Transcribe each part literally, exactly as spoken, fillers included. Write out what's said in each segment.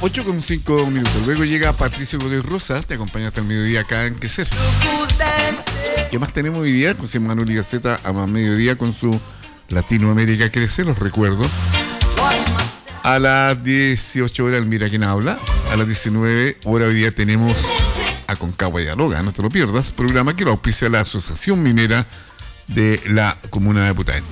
ocho con cinco minutos. Luego llega Patricio Godoy Rosa, te acompaña hasta el mediodía acá en ¿Qué es eso? ¿Qué más tenemos hoy día? José Manuel y Gaceta a mediodía con su Latinoamérica Crece, los recuerdo. A las dieciocho horas el Mira Quién Habla. A las diecinueve horas hoy día tenemos a Concagua Dialoga, no te lo pierdas, programa que lo auspicia la Asociación Minera de la Comuna de Putaendo.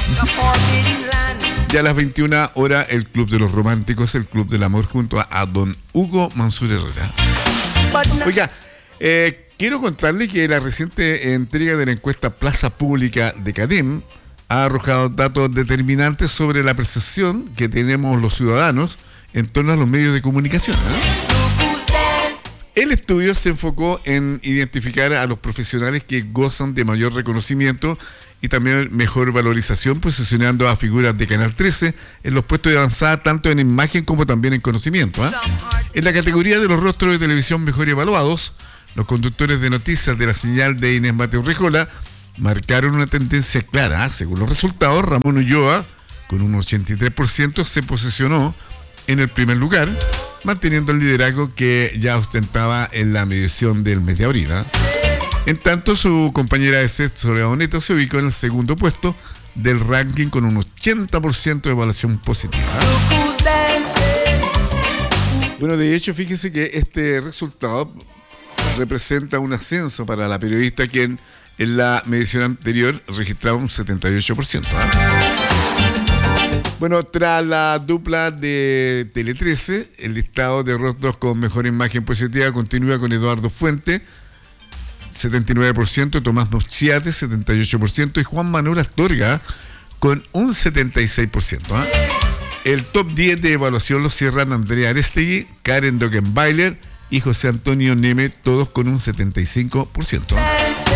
Ya a las veintiuna horas el Club de los Románticos, el Club del Amor junto a, a don Hugo Mansur Herrera. Oiga, eh, quiero contarle que la reciente entrega de la encuesta Plaza Pública de CADEM ha arrojado datos determinantes sobre la percepción que tenemos los ciudadanos en torno a los medios de comunicación, ¿eh? El estudio se enfocó en identificar a los profesionales que gozan de mayor reconocimiento y también mejor valorización, posicionando a figuras de Canal trece en los puestos de avanzada tanto en imagen como también en conocimiento, ¿eh? En la categoría de los rostros de televisión mejor evaluados, los conductores de noticias de la señal de Inés Mateo Rijola marcaron una tendencia clara. Según los resultados, Ramón Ulloa, con un ochenta y tres por ciento, se posicionó en el primer lugar, manteniendo el liderazgo que ya ostentaba en la medición del mes de abril, ¿eh? En tanto, su compañera de set, Soledad Boneta, se ubicó en el segundo puesto del ranking con un ochenta por ciento de evaluación positiva, ¿eh? Bueno, de hecho, fíjese que este resultado representa un ascenso para la periodista, quien en la medición anterior registraba un setenta y ocho por ciento, ¿eh? Bueno, tras la dupla de Tele trece, el listado de rostros con mejor imagen positiva continúa con Eduardo Fuente, setenta y nueve por ciento, Tomás Mochiate, setenta y ocho por ciento, y Juan Manuel Astorga, con un setenta y seis por ciento, ¿eh? El top diez de evaluación lo cierran Andrea Arestegui, Karen Dockenbailer y José Antonio Neme, todos con un setenta y cinco por ciento, ¿eh?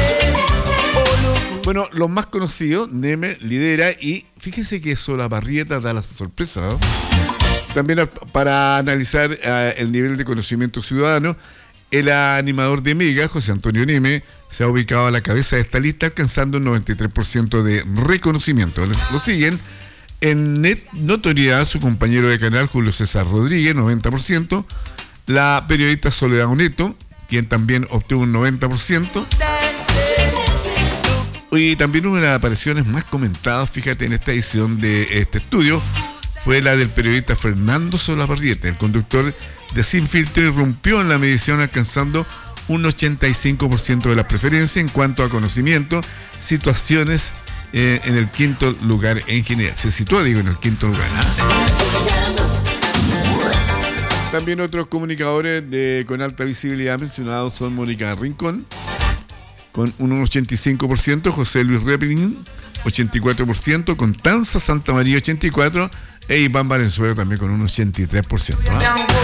Bueno, los más conocidos, Neme lidera y fíjese que Solabarrieta da la sorpresa, ¿no? También para analizar uh, el nivel de conocimiento ciudadano, el animador de Mega, José Antonio Neme, se ha ubicado a la cabeza de esta lista alcanzando un noventa y tres por ciento de reconocimiento. Lo siguen en net notoriedad su compañero de canal Julio César Rodríguez, noventa por ciento, la periodista Soledad Oneto, quien también obtuvo un noventa por ciento. Y también una de las apariciones más comentadas, fíjate, en esta edición de este estudio, fue la del periodista Fernando Solabarrieta. El conductor de Sin Filtro irrumpió en la medición alcanzando un ochenta y cinco por ciento de las preferencias en cuanto a conocimiento, situaciones eh, en el quinto lugar en general. Se situó, digo, en el quinto lugar, ¿eh? También otros comunicadores de, con alta visibilidad mencionados son Mónica Rincón, con un ochenta y cinco por ciento, José Luis Repin, ochenta y cuatro por ciento, Constanza Santa María, ochenta y cuatro por ciento, e Iván Valenzuela también con un ochenta y tres por ciento, ¿eh?